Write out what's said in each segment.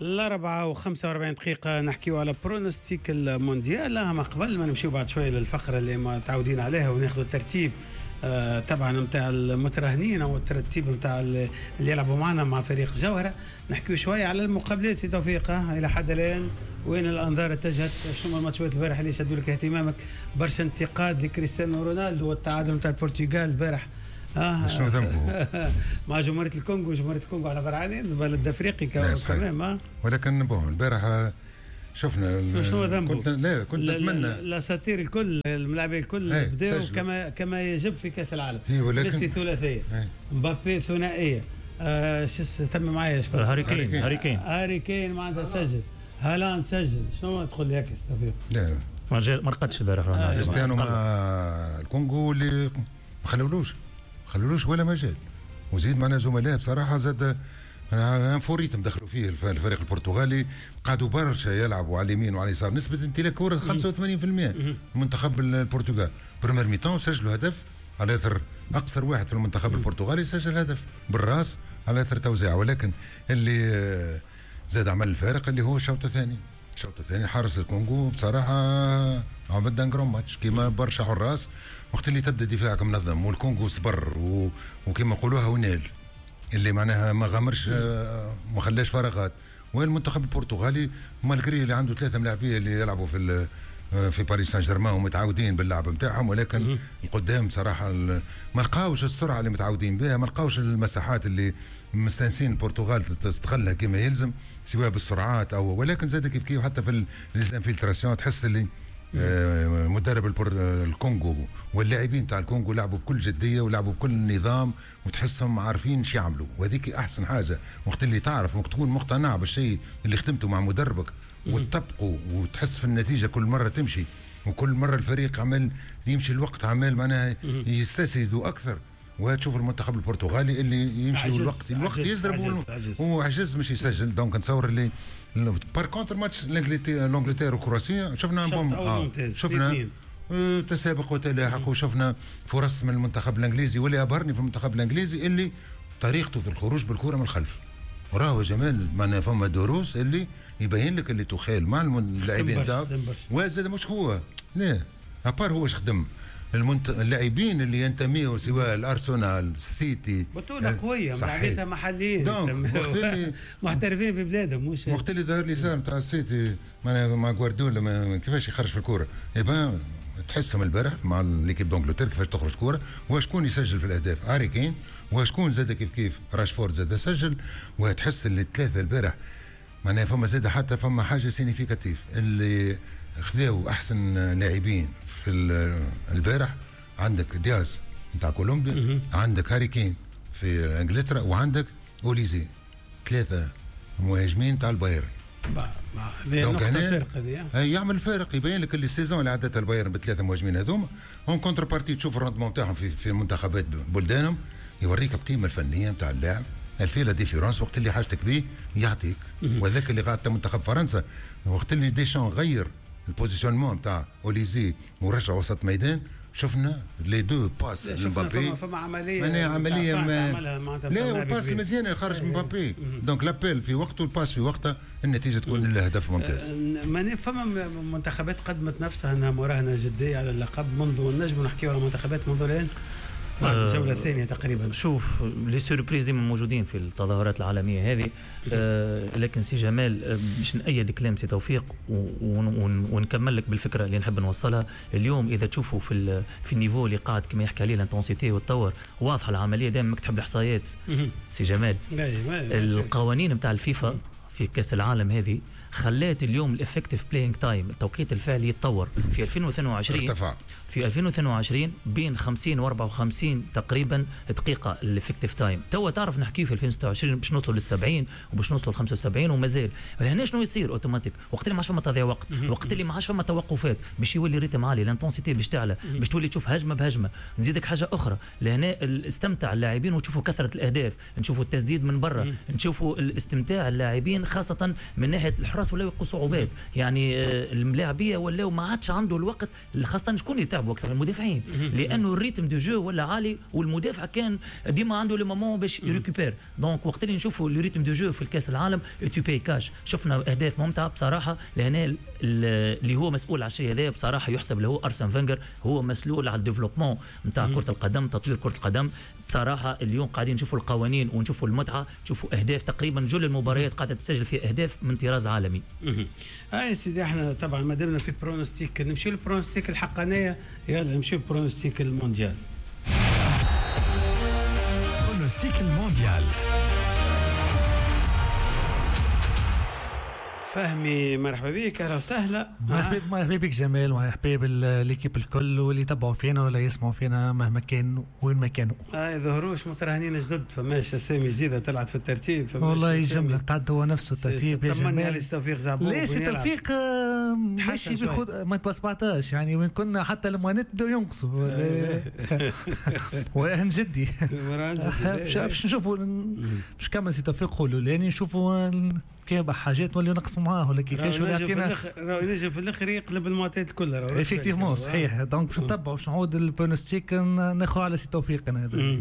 4:45 نحكيو على برونستيك المونديال. ما قبل ما نمشيو بعد شويه للفقره اللي ما تعودين عليها وناخذوا الترتيب طبعا نتاع المترهنين او الترتيب نتاع اللي يلعبوا معنا مع فريق جوهره. نحكيو شويه على المقابلات سي توفيق. الى حد الان وين الانظار اتجهت؟ شنو الماتشات البارح اللي شدوا لك اهتمامك؟ برشا انتقاد لكريستيانو رونالدو والتعادل نتاع البرتغال البارح شنو ذنبه؟ مع جمهورية الكونغو على فرعانين بلد افريقي كمان ولكن بون البارح شفنا شنو ذنبه؟ كنت نتمنى الاساطير الكل الملاعبين الكل بداوا كما يجب في كاس العالم. ميسي ثلاثيه، مبابي ثنائيه، تم معايا شكون؟ هاري كين معناتها سجل، هالاند سجل. شنو تقول لي هكا توفيق؟ لا ما رقدش البارح كريستيانو مع الكونغو اللي ما خلولوش ولا مجال. وزيد معنا زملاء بصراحه زاد فوريتم دخلوا فيه الفريق البرتغالي، قعدوا برشا يلعبوا على اليمين وعلى اليسار، نسبه امتلاك كره 85% منتخب البرتغال. بريمير ميتون سجلوا هدف على اثر اقصر واحد في المنتخب البرتغالي سجل هدف بالراس على اثر توزيع. ولكن اللي زاد عمل الفارق اللي هو الشوط الثاني حارس الكونغو بصراحه عمل دان ماتش كيما برشا حراس. وقت اللي تبدا دفاعك منظم والكونغو صبر وكيما نقولوها ونال اللي معناها ما غامرش ما خلاش فراغات. والمنتخب البرتغالي مالغري اللي عنده 3 ملاعبيه اللي يلعبوا في باريس سان جيرمان ومتعودين باللعب نتاعهم، ولكن القدام صراحه ما لقاوش السرعه اللي متعودين بها، ما لقاوش المساحات اللي مستانسين البرتغال تستغلها كما يلزم سواء بالسرعات او ولكن زاد كيف حتى في الانفلتراسيون تحس اللي مدرب الكونغو واللاعبين تاع الكونغو لعبوا بكل جديه ولعبوا بكل نظام وتحسهم عارفين شو يعملوا. وهذيك احسن حاجه وقت اللي تعرف وقت تكون مقتنع بالشيء اللي خدمته مع مدربك وتطبقه وتحس في النتيجه كل مره تمشي وكل مره الفريق عمل يمشي الوقت عمال معناها يستسهدوا اكثر. وتشوف المنتخب البرتغالي اللي يمشي الوقت يزرب وعجز مش يسجل. دونك نتصور اللي بار كونتر ماتش لانجلتير وكرواتيا شفنا تسابق وتلاحق وشفنا فرص من المنتخب الانجليزي. واللي ابهرني في المنتخب الانجليزي اللي طريقته في الخروج بالكره من الخلف. وراه جمال معناها فما دروس اللي يبين لك اللي تخيل مع اللاعبين تاعو وزاد مش هو لا ابار هو خدم اللاعبين اللي ينتميوا سواء الارسنال السيتي بطوله قويه ملاعبيتها محليين محترفين في بلادهم. مش وقت اللي ظهر لي صار نتاع السيتي مع جوارديولا كيفاش يخرج في الكوره يبان تحسهم البارح مع ليكيب دونجلتير كيفاش تخرج كوره وشكون يسجل في الاهداف هاري كين وشكون زاد كيف راشفورد زاد سجل. وتحس اللي الثلاثه البارح معناها فما زاد حتى فما حاجه سينيفيكاتيف اللي خذاو احسن لاعبين في البارح. عندك دياز نتاع كولومبيا، عندك هاري كين في انجلترا، وعندك اوليزي 3 مهاجمين تاع البايرن. دونك يعمل فارق يبين لك اللي السيزون اللي عدتها البايرن ب3 مهاجمين هذوما اون كونتر بارتي تشوف الروندمون تاعهم في منتخبات بلدانهم يوريك القيمه الفنيه نتاع اللاعب الفي لا ديفيرونس وقت اللي حاجتك بيه يعطيك. وذاك اللي قاعد منتخب فرنسا وقت اللي ديشان غير البوزيشنمون تاع اوليزي ورجع وسط ميدان شفنا لي دو باس لمبابي فما عمليه لا الباس المزيان اللي خرج مبابي. دونك لابيل في وقته الباس في وقتها النتيجه تكون الهدف ممتاز. ماني فما منتخبات قدمت نفسها انها مراهنه جديه على اللقب منذ النجم نحكيو على منتخبات منذ الان بعد الجولة الثانية تقريبا. شوف لي سوربريز ديما موجودين في التظاهرات العالمية هذه. لكن سي جمال باش نأيد كلام سي توفيق ونكمل لك بالفكرة اللي نحب نوصلها. اليوم إذا تشوفوا في النيفو اللي قاعد كما يحكي عليه الانتونسيتي والتطور واضحة العملية. دائما تحب الإحصائيات سي جمال. القوانين نتاع الفيفا في كأس العالم هذه خلات اليوم الافكتيف بلاينج تايم التوقيت الفعلي يتطور. في 2022 ارتفع في 2022 بين 50 و 54 تقريبا دقيقه الافكتيف تايم. توا تعرف نحكي في 2026 باش نوصلوا لل70 وباش نوصلوا ل 75 ومازال. هنا شنو يصير اوتوماتيك وقت اللي ما عادش فما تضييع وقت وقت اللي ما عادش فما توقفات باش يولي ريتم عالي الانتونسيتي باش تعلى باش تولي تشوف هجمه بهجمه. نزيدك حاجه اخرى لهنا استمتع اللاعبين وتشوفوا كثره الاهداف نشوفوا التسديد من برا نشوفوا الاستمتاع اللاعبين ولكن خاصه من ناحيه الحراس ولاو يلقوا صعوبات، يعني الملاعبيه ولاو ما عادش عنده الوقت، خاصه شكون اللي يتعبوا اكثر المدافعين، لانه الريتم دو جو ولا عالي، والمدافع كان ديما عنده لو مومون باش يريكوبير. دونك وقت اللي نشوفوا الريتم دو جو في الكاس العالم تو باي كاش، شفنا اهداف ممتعه بصراحه. لهنا اللي هو مسؤول على الشيء هذا بصراحه يحسب له ارسن فينجر، هو مسؤول على الديفلوبمون نتاع كره القدم، تطوير كره القدم. بصراحه اليوم قاعدين نشوفوا القوانين ونشوفوا المتعه، تشوفوا اهداف تقريبا جل المباريات قاعده تسجل فيها اهداف من طراز عالمي. يا سيدي احنا طبعا ما دمنا في برونستيك، نمشي للبرونستيك الحقانيه، يلا نمشي للبرونستيك المونديال. برونستيك المونديال. فهمي مرحبا بك، اهلا وسهلا. مرحبا بك جمال، ومرحبا بالليكيب الكل واللي يتبعوا فينا ولا يسمعوا فينا مهما كان وين ما كانوا. ظهروش مترهنين جدد، فماش اسامي جديده طلعت في الترتيب، والله جمله قد هو نفسه الترتيب يا جمال. طمني على توفيق زعبوب. ليش توفيق ماشي ما تبسبعتاش، يعني وين كنا حتى الموانات بدوا ينقصوا وراهن جدي باش نشوفوا باش كمل سي توفيق قولوا لاني نشوفوا كيف حاجات ولا نقسموا معاه ولا كيفاش ولا يعطينا ينجم في الاخر يقلب المعطيات الكل. افكتيفمون صحيح. دونك باش نتبعوا باش نعود البرونستيك ناخذ على سي توفيق انا هذا.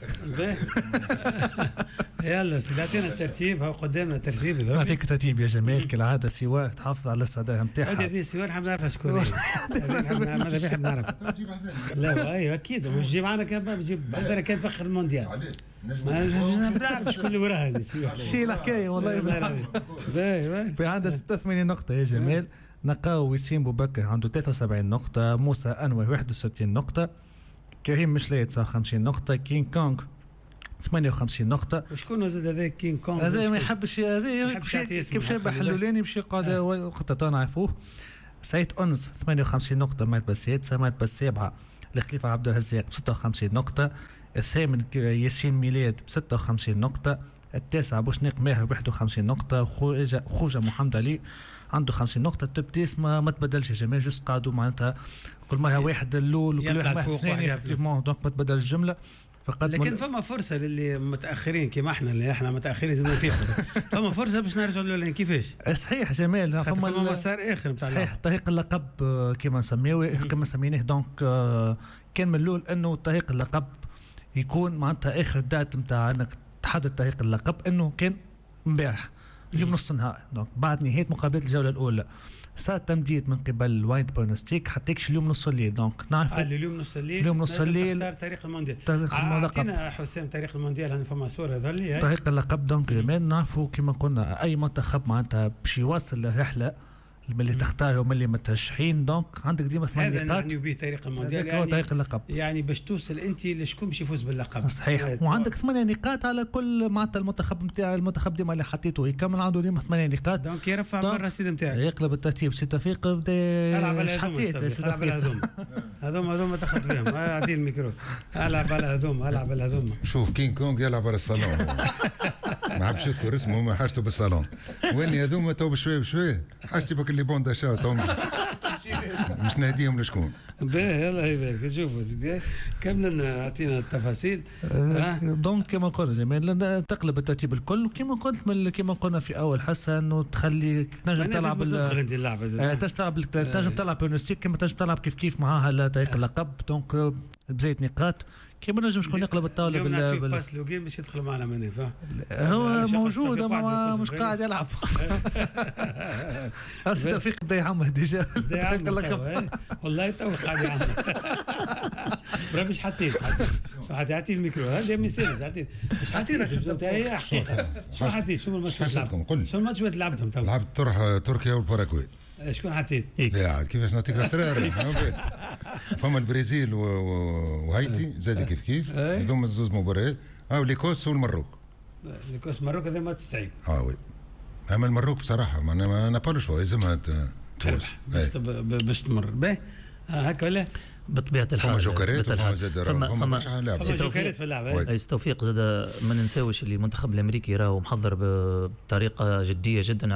يلا سيداتنا الترتيب، ها قدامنا الترتيب. نعطيك ترتيب يا جمال كالعاده. سوار تحافظ على الصداقه نتاعها. هذه سوار حاب نعرفها شكون هي. ماذا بيحب نعرف؟ لا ايوه اكيد مش جي معنا كان بجيب عندنا كان فخر المونديال. ما نعرف شكون اللي وراها هذه شي الحكايه والله. في عندها 86 نقطه يا جمال. نلقاو وسيم بوبكر عنده 73 نقطه، موسى انور 61 نقطه، كريم مشلي 59 نقطه، كين كونغ 58 نقطة. وشكون زاد هذاك كين كونغ؟ هذا ما يحبش، هذا كيف شبه حلولاني باش يقعد وقت نعرفوه. سعيد أنس 58 نقطة، مات بالسادسة، مات بالسابعة الخليفة عبد الرزاق 56 نقطة، الثامن ياسين ميلاد 56 نقطة، التاسع بوشنيق ماهر 51 نقطة، خوجة محمد علي عنده 50 نقطة. التوب 10 ما تبدلش يا جماعة، جوست قعدوا معناتها كل مرة واحد اللول وكل واحد الثاني، دونك ما تبدل الجملة فقط. لكن فما فرصه للي متاخرين كيما احنا اللي احنا متاخرين زمان فيه فما فرصه باش نرجعوا للين كيفاش. صحيح جمال، فما مسار اخر نتاع صحيح. طريق اللقب كما نسميوه كما سميناه، دونك كان من الاول انه طريق اللقب يكون معناتها اخر دات نتاع انك تحدد طريق اللقب انه كان امبارح اليوم نص النهار، دونك بعد نهايه مقابلات الجوله الاولى صار تمديد من قبل وايد برونستيك حتى اليوم نص الليل. دونك نعرف اليوم نص الليل، اليوم نص الليل تختار طريق المونديال. اعطينا حسام طريق المونديال، انا فما صوره ظلي طريق اللقب. دونك نعرفوا كما قلنا اي منتخب معناتها باش يوصل الرحله من اللي تختاره من اللي مترشحين، دونك عندك ديما 8 نقاط. هذا يعني به طريق المونديال، يعني طريق اللقب، يعني باش توصل انت لشكون باش يفوز باللقب. صحيح. وعندك 8 نقاط على كل معناتها المنتخب نتاع المنتخب ديما اللي حطيته يكمل عنده ديما 8 نقاط، دونك يرفع من الرصيد نتاعك، يقلب الترتيب. سي توفيق بدا العب على هذوما تاخذ بهم. اعطيه الميكرو، العب على هذوما. شوف كين كونغ يلعب على الصالون ما عرفش يذكر اسمه، ما حاجته بالصالون. وين هذوما تو بشوي حاجتي بك اللي بوندا شاو تو مش نهديهم لشكون. باهي الله يبارك. شوفوا سيدي كملنا اعطينا التفاصيل. دونك كما قلنا جميل تقلب الترتيب الكل، وكما قلت كما قلنا في اول حصه انه تخلي تنجم تلعب تنجم تلعب برونستيك كما تنجم تلعب كيف معاها طريق اللقب. دونك بزيت نقاط كيما نجم شكون يقلب الطاوله باس لوجين باش يدخل معنا منيف. هو موجود مش قاعد يلعب. توفيق بدا يعمر ديجا والله تو قاعد يعمر. مش حطيت حتى الميكرو هذا ما يصيرش. مش حطيت هي حقيقه. شو حطيت؟ شو الماتش شو الماتش لعبتهم تو؟ لعبت تركيا والباراغواي. شكون حطيت؟ لا كيفاش نعطيك اسرار. فما البرازيل وهايتي زاد كيف هذوما زوز مباريات. ليكوس والمروك. ليكوس المروك هذا ماتش صعيب. وي. اما المروك بصراحه ما بالو شو لازمها تفوز باش تمر به هكا ولا بطبيعه الحال. فما جوكرات وفما زاد فما جوكرات في اللعبه. اي توفيق زاد ما ننساوش اللي المنتخب الامريكي راهو محضر بطريقه جديه جدا. عجبني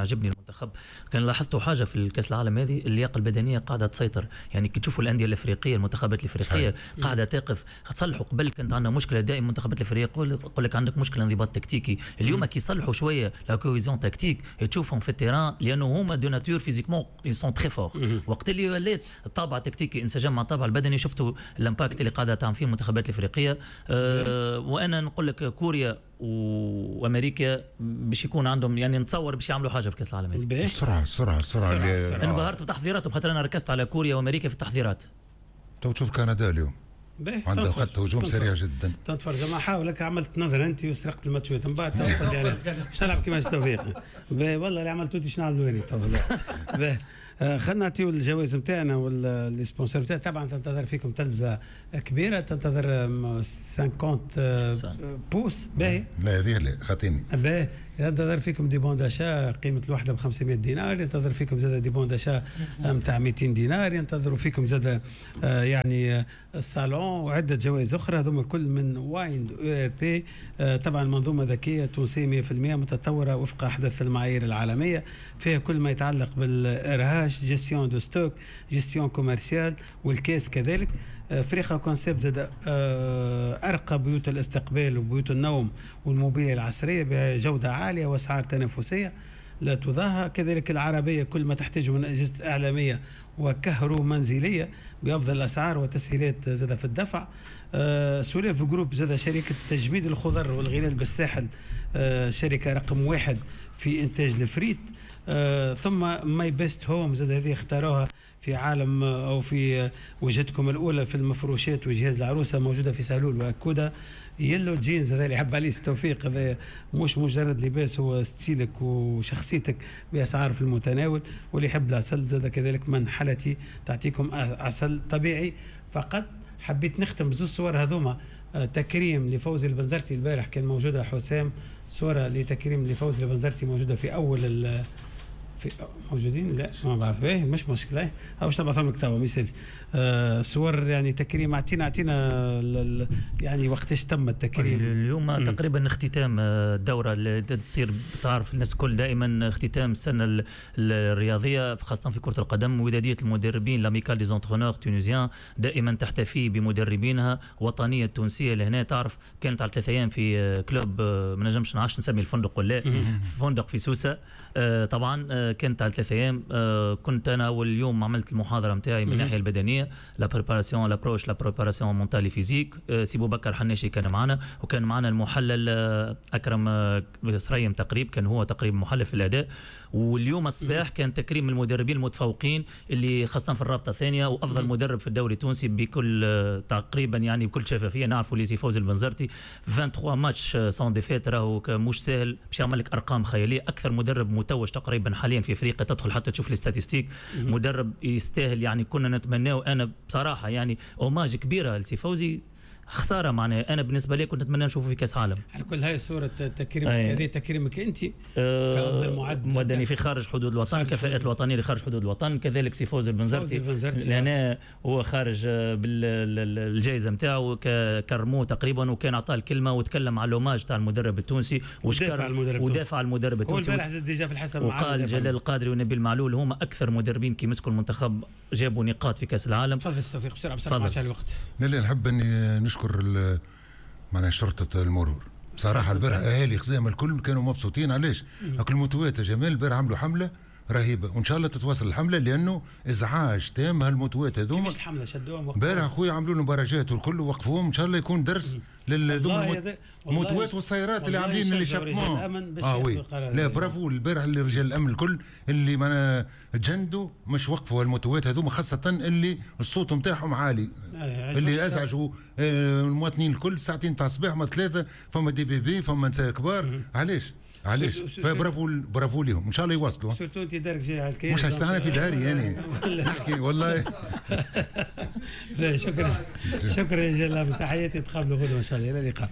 المنتخب. كان لاحظتوا حاجه في الكاس العالم هذه، اللياقه البدنيه قاعده تسيطر، يعني كي تشوفوا الانديه الافريقيه المنتخبات الافريقيه قاعده تقف تصلحوا. قبل كانت عندنا مشكله دائما المنتخبات الافريقيه يقول لك عندك مشكله انضباط تكتيكي، اليوم كي يصلحوا شويه لا كويزيون تكتيك تشوفهم في التيران، لانه هما دو ناتور فيزيكمون ils sont très forts. وقت اللي ولات الطابع التكتيكي انسجام مع الطابع البدني شفتوا الامباكت اللي قاعده تعمل فيه المنتخبات الافريقيه. وانا نقول لك كوريا وامريكا باش يكون عندهم يعني نتصور باش يعملوا حاجه في كاس العالم هذه. السرعه انبهرت بتحضيراتهم، خاطر انا ركزت على كوريا وامريكا في التحضيرات. تو تشوف كندا اليوم عندها خط هجوم سريع جدا. تتفرج ما حاولك عملت نظر انت وسرقت الماتشات من بعد توصل يعني باش نلعب كيما توفيق. والله اللي عملتوا انت شنو نعملوا هنا. خلينا نعطيو الجوائز نتاعنا والسبونسور نتاعنا. طبعا تنتظر فيكم تلفزه كبيره، تنتظر 50 بوس باهي. لا هذه لا خاطيني باهي. ينتظر فيكم دي بون داشا قيمه الوحده ب 500 دينار، ينتظر فيكم زاد دي بون داشا نتاع 200 دينار، ينتظروا فيكم زاد يعني الصالون وعده جوائز اخرى. هذوما الكل من وايند او بي. طبعا منظومه ذكيه تونسيه 100% متطوره وفق احدث المعايير العالميه، فيها كل ما يتعلق بالارهاش، جيستيون دو ستوك، جيستيون كوميرسيال، والكيس كذلك. فريقة كونسيبت زاد أرقى بيوت الاستقبال وبيوت النوم والموبيليا العصرية بجودة عالية وأسعار تنافسية لا تضاهى. كذلك العربية كل ما تحتاجه من أجهزة إعلامية وكهرو منزلية بأفضل الأسعار وتسهيلات زاد في الدفع. سوليف جروب زاد شركة تجميد الخضر والغلال بالساحل، شركة رقم 1 في إنتاج الفريت. ثم ماي بيست هوم زاد هذه اختاروها في عالم أو في وجهتكم الأولى في المفروشات وجهاز العروسة، موجودة في سهلول وأكودا. يلو جينز هذا اللي يحب عليه التوفيق، هذا مش مجرد لباس، هو ستيلك وشخصيتك بأسعار في المتناول. واللي يحب العسل زاد كذلك من حالتي تعطيكم عسل طبيعي فقط. حبيت نختم بزوج صور هذوما. تكريم لفوزي البنزرتي البارح كان موجودة حسام، صورة لتكريم لفوزي البنزرتي موجودة في أول في موجودين لا ما بعرف باهي مش مشكله او باش نبعثهم لك توا ميساج صور يعني تكريم. اعطينا يعني وقتاش تم التكريم اليوم تقريبا اختتام الدوره اللي تصير. تعرف الناس الكل دائما اختتام السنه الرياضيه خاصه في كره القدم، وداديه المدربين لاميكال دي زونترونور تونيزيان دائما تحتفي بمدربينها وطنيه تونسيه. لهنا تعرف كانت على 3 ايام في كلوب ما نجمش نعرفش نسمي الفندق ولا فندق في سوسه. طبعا كانت على 3 ايام. كنت انا اول يوم عملت المحاضره نتاعي من الناحيه البدنيه، لا بريباراسيون لابروش لا بريباراسيون مونتالي فيزيك. سي بوبكر حناشي كان معنا، وكان معنا المحلل اكرم سريم تقريب، كان هو تقريبا محلل في الاداء. واليوم الصباح كان تكريم المدربين المتفوقين اللي خاصه في الرابطه الثانيه، وافضل مدرب في الدوري التونسي بكل تقريبا يعني بكل شفافيه. نعرفوا اللي سي فوزي البنزرتي 23 ماتش سون ديفيت، راهو مش سهل باش يعمل لك ارقام خياليه. اكثر مدرب متوج تقريبا حاليا في افريقيا، تدخل حتى تشوف الاستاتيستيك. مدرب يستاهل يعني، كنا نتمناه. انا بصراحه يعني اوماج كبيره لسي فوزي. خساره معناها انا بالنسبه لي كنت نتمنى نشوفه في كاس عالم. على كل هاي صوره تكريمك هذه تكريمك انت كافضل معد مدني في خارج حدود الوطن، كفاءات الوطنيه لخارج حدود الوطن. كذلك سي فوزي البنزرتي لان هو خارج بالجائزه نتاعو كرموه تقريبا، وكان عطاه الكلمه وتكلم على الاوماج تاع المدرب التونسي ودافع على المدرب التونسي. هو البارح ديجا في الحسم وقال جلال القادري ونبيل معلول هما اكثر مدربين كي مسكوا المنتخب جابوا نقاط في كاس العالم. تفضل توفيق بسرعه على الوقت. لا نحب اني نشكر معناها شرطة المرور بصراحة. البارح اهالي خزامة الكل كانوا مبسوطين. علاش؟ اكل الموتوات يا جمال البارح عملوا حملة رهيبة، وان شاء الله تتواصل الحملة لانه ازعاج تام هالموتوات هذوما. كيفاش الحملة شدوهم امبارح اخويا عملوا لهم باراجات والكل وقفوهم، ان شاء الله يكون درس للموتوات والسيارات اللي عاملين اللي شابمون. وي لا برافو البارح اللي رجال الامن الكل اللي ما تجندوا مش وقفوا الموتوات هذوما، خاصة اللي الصوت نتاعهم عالي اللي ازعجوا المواطنين الكل. 2 تاع الصباح ما 3 فما دي بي فما نساء كبار. علاش فبرافو لهم، ان شاء الله يواصلوا. سورتو انت دارك جاي على الكيس، مش انا في داري يعني نحكي والله. شكرا يا جلال، تحياتي، تقابلوا غدوه ان شاء الله. الى اللقاء.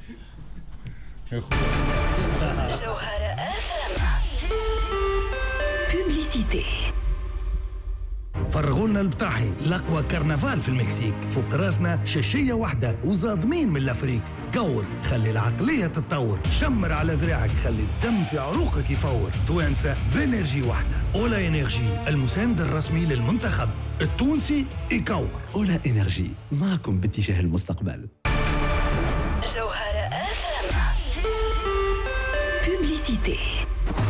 Publicité. فرغوا لنا البطاحي، الأقوى كرنفال في المكسيك، فوق راسنا شاشية واحدة وزادمين من الأفريق. كور، خلي العقلية تتطور، شمر على ذراعك، خلي الدم في عروقك يفور. توانسة بانرجي واحدة. أولا إنرجي، المساند الرسمي للمنتخب التونسي يكور. أولا إنرجي، معكم باتجاه المستقبل. جوهرة بوبليسيتي.